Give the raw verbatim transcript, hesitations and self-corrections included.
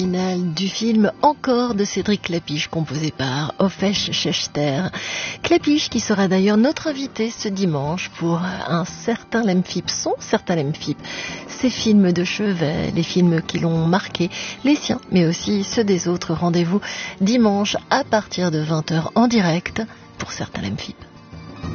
Finale du film Encore de Cédric Clapiche, composé par Ofesh Schechter. Clapiche qui sera d'ailleurs notre invité ce dimanche pour un certain Lemphip, son certain Lemphip. Ces films de chevet, les films qui l'ont marqué, les siens, mais aussi ceux des autres. Rendez-vous dimanche à partir de vingt heures en direct pour certains Lemphip.